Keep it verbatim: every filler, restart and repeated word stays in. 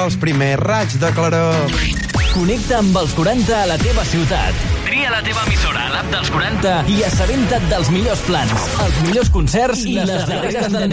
els primers raigs de claror. Connecta amb els quaranta a la teva ciutat. Tria la teva emissora a l'app dels quaranta i assabenta't dels millors plans, els millors concerts i les darreres tendencies.